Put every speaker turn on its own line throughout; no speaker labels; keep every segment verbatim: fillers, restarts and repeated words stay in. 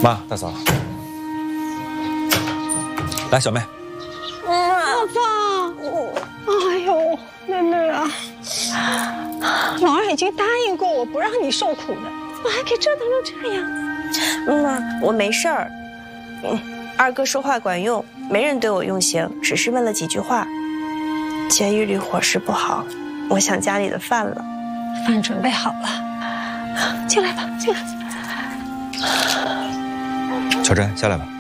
妈，大嫂，来，小妹。
爸爸，哎呦，妹妹啊，老二已经答应过我不让你受苦的，怎么还给折腾成这样？
妈，我没事儿。嗯，二哥说话管用，没人对我用刑，只是问了几句话。监狱里伙食不好，我想家里的饭了。
饭准备好了，进来吧，进来。
乔真，下来吧。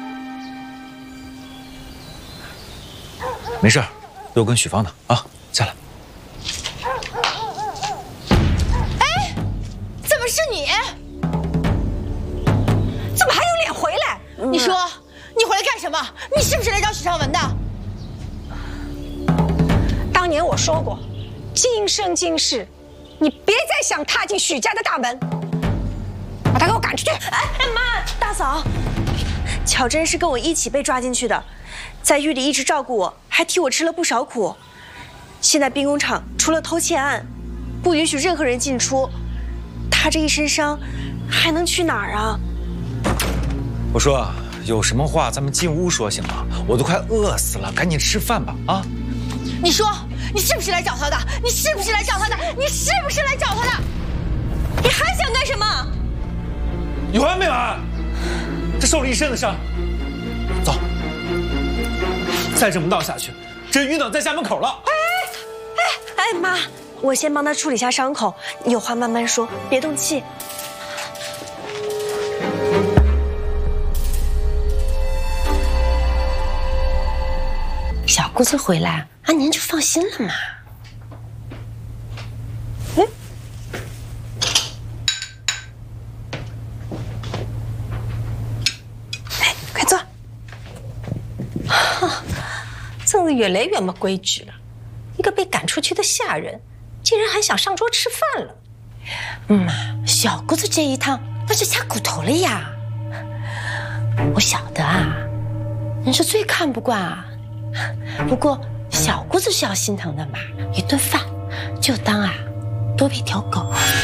没事，都有跟许芳呢啊，下来。
哎，怎么是你？
怎么还有脸回来？
你说，你回来干什么？你是不是来找许尚文的？
当年我说过，今生今世，你别再想踏进许家的大门，把他给我赶出去！
哎哎妈，大嫂，巧珍是跟我一起被抓进去的，在狱里一直照顾我，还替我吃了不少苦。现在兵工厂出了偷窃案，不允许任何人进出，他这一身伤，还能去哪儿啊？
我说，有什么话咱们进屋说行吗？我都快饿死了，赶紧吃饭吧啊！
你说，你是不是来找他的？你是不是来找他的？你是不是来找他的？你还想干什么？
有完没完？这受了一身的伤，走，再这么闹下去，真晕倒在家门口了。
哎哎哎，妈，我先帮他处理一下伤口，有话慢慢说，别动气。
小姑子回来，啊，您就放心了嘛。嗯，
来，快坐。哈，真是越来越没规矩了。一个被赶出去的下人，竟然还想上桌吃饭了。
妈，小姑子这一趟那是掐骨头了呀。我晓得啊，您是最看不惯啊。不过小姑子是要心疼的嘛，一顿饭就当啊多喂条狗。